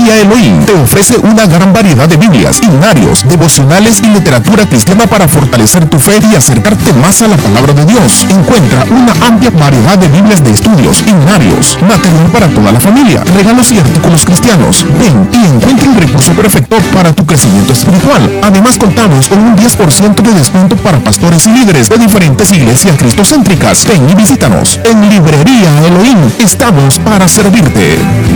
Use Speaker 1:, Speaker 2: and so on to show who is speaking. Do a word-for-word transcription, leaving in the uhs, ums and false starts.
Speaker 1: Librería Elohim te ofrece una gran variedad de Biblias, himnarios, devocionales y literatura cristiana para fortalecer tu fe y acercarte más a la palabra de Dios. Encuentra una amplia variedad de Biblias de estudios, himnarios, material para toda la familia, regalos y artículos cristianos. Ven y encuentra el recurso perfecto para tu crecimiento espiritual. Además, contamos con un diez por ciento de descuento para pastores y líderes de diferentes iglesias cristocéntricas. Ven y visítanos. En Librería Elohim estamos para servirte.